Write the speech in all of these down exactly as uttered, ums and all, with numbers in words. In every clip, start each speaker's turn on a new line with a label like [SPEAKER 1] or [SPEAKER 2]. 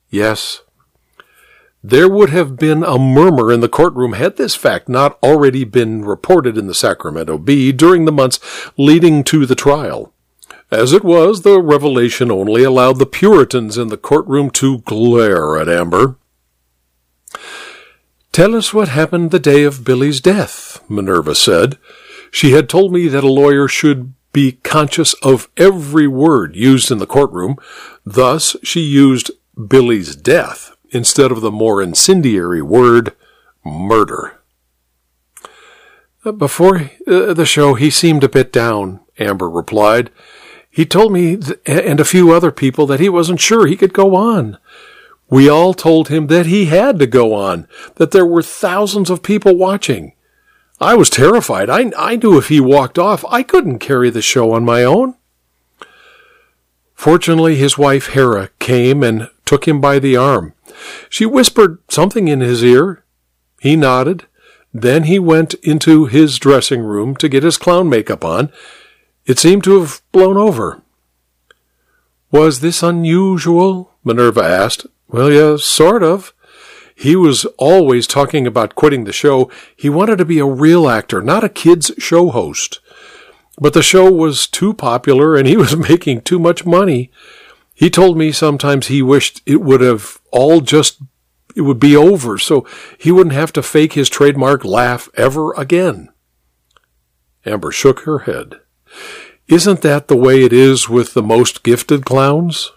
[SPEAKER 1] Yes. There would have been a murmur in the courtroom had this fact not already been reported in the Sacramento Bee during the months leading to the trial. As it was, the revelation only allowed the Puritans in the courtroom to glare at Amber. "Tell us what happened the day of Billy's death," Minerva said. She had told me that a lawyer should be conscious of every word used in the courtroom. Thus, she used Billy's death instead of the more incendiary word murder. "Before uh, the show, he seemed a bit down," Amber replied. "He told me th- and a few other people that he wasn't sure he could go on. We all told him that he had to go on, that there were thousands of people watching. I was terrified. I, I knew if he walked off, I couldn't carry the show on my own." Fortunately, his wife, Hera, came and took him by the arm. She whispered something in his ear. He nodded. Then he went into his dressing room to get his clown makeup on. It seemed to have blown over. "Was this unusual?" Minerva asked. "Well, yeah, sort of. He was always talking about quitting the show. He wanted to be a real actor, not a kid's show host. But the show was too popular and he was making too much money. He told me sometimes he wished it would have all just, it would be over so he wouldn't have to fake his trademark laugh ever again." Amber shook her head. "Isn't that the way it is with the most gifted clowns?"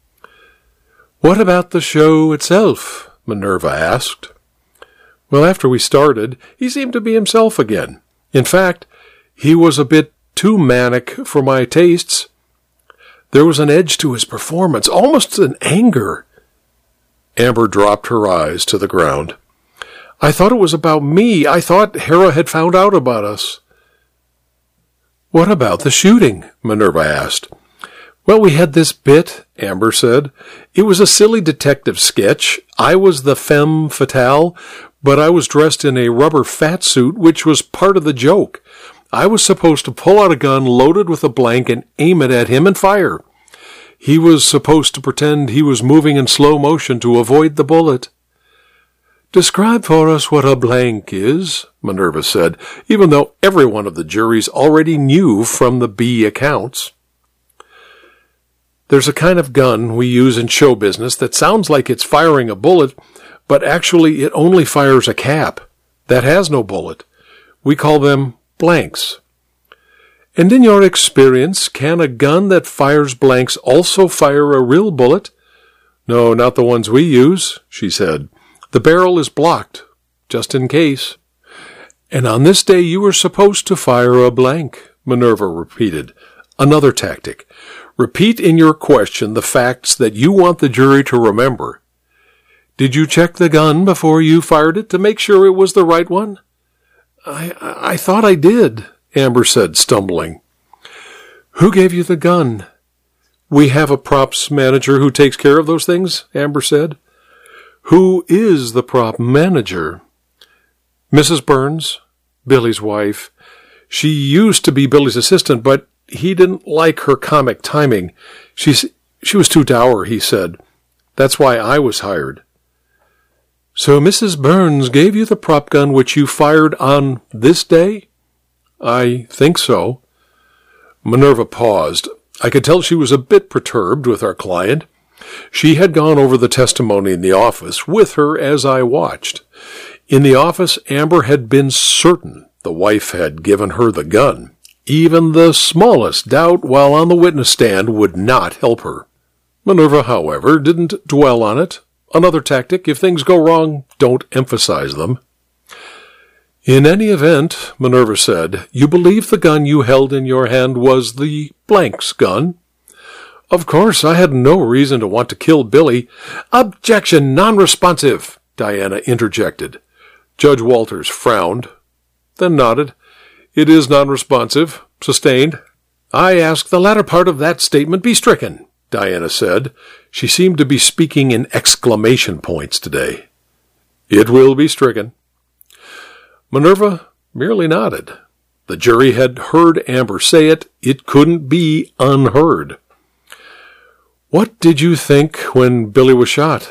[SPEAKER 1] "What about the show itself?" Minerva asked. "Well, after we started, he seemed to be himself again. In fact, he was a bit too manic for my tastes. There was an edge to his performance, almost an anger." Amber dropped her eyes to the ground. "I thought it was about me. I thought Hera had found out about us." "What about the shooting?" Minerva asked. "Well, we had this bit," Amber said. "It was a silly detective sketch. I was the femme fatale, but I was dressed in a rubber fat suit, which was part of the joke. I was supposed to pull out a gun loaded with a blank and aim it at him and fire. He was supposed to pretend he was moving in slow motion to avoid the bullet." "Describe for us what a blank is," Minerva said, even though every one of the juries already knew from the Bee accounts. "There's a kind of gun we use in show business that sounds like it's firing a bullet, but actually it only fires a cap. That has no bullet. We call them blanks." "And in your experience, can a gun that fires blanks also fire a real bullet?" "No, not the ones we use," she said. "The barrel is blocked, just in case." "And on this day you were supposed to fire a blank," Minerva repeated. "Another tactic. Repeat in your question the facts that you want the jury to remember. Did you check the gun before you fired it to make sure it was the right one?" I, I thought I did," Amber said, stumbling. "Who gave you the gun?" "We have a props manager who takes care of those things," Amber said. "Who is the prop manager?" "Missus Burns, Billy's wife. She used to be Billy's assistant, but he didn't like her comic timing. She's, she was too dour, he said. That's why I was hired." "So Missus Burns gave you the prop gun which you fired on this day?" "I think so." Minerva paused. I could tell she was a bit perturbed with our client. She had gone over the testimony in the office with her as I watched. In the office, Amber had been certain the wife had given her the gun. Even the smallest doubt while on the witness stand would not help her. Minerva, however, didn't dwell on it. Another tactic: if things go wrong, don't emphasize them. "In any event," Minerva said, "you believe the gun you held in your hand was the blank's gun?" "Of course, I had no reason to want to kill Billy." "Objection, non-responsive," Diana interjected. Judge Walters frowned, then nodded. "It is non-responsive. Sustained." "I ask the latter part of that statement be stricken," Diana said. She seemed to be speaking in exclamation points today. "It will be stricken." Minerva merely nodded. The jury had heard Amber say it. It couldn't be unheard. "What did you think when Billy was shot?"